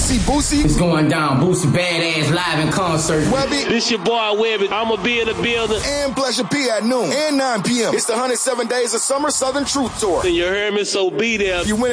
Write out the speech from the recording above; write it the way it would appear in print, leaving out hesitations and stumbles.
see Boosie. It's going down. Boosie Badass live in concert. Webby. This your boy Webby. I'ma be in the building. And Pleasure P at noon and 9 p.m. It's the 107 Days of Summer Southern Truth Tour. And you heard me, so be there. You win